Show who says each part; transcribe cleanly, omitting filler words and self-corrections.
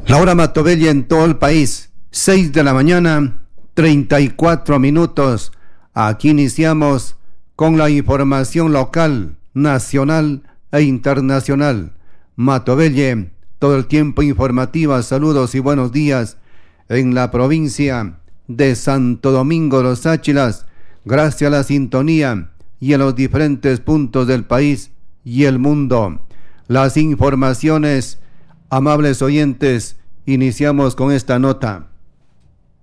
Speaker 1: La hora Matobelle en todo el país, 6 de la mañana, 34 minutos. Aquí iniciamos con la información local, nacional e internacional. Matobelle, todo el tiempo informativa. Saludos y buenos días en la provincia de Santo Domingo, Los Áchilas. Gracias a la sintonía y a los diferentes puntos del país y el mundo. Las informaciones, amables oyentes, iniciamos con esta nota.